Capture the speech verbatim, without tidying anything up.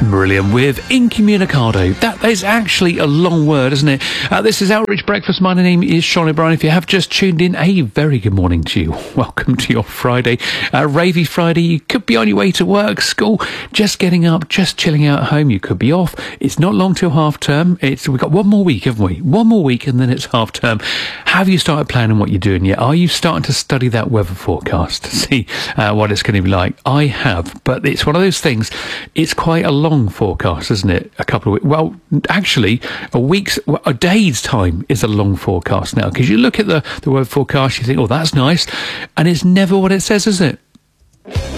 Brilliant. With incommunicado. That is actually a long word, isn't it? Uh, this is Outreach Breakfast. My name is Sean O'Brien. If you have just tuned in, a very good morning to you. Welcome to your Friday. Uh, Ravey Friday. You could be on your way to work, school, just getting up, just chilling out at home. You could be off. It's not long till half term. It's We've got one more week, haven't we? One more week and then it's half term. Have you started planning what you're doing yet? Are you starting to study that weather forecast to see uh, what it's going to be like? I have, but it's one of those things. It's quite a long forecast, isn't it? A couple of weeks. Well, actually, a week's, a day's time is a long forecast now, because you look at the, the weather forecast, you think, oh, that's nice. And it's never what it says, is it?